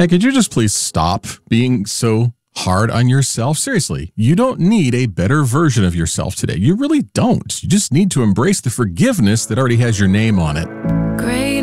Hey, could you just please stop being so hard on yourself? Seriously, you don't need a better version of yourself today. You really don't. You just need to embrace the forgiveness that already has your name on it. Great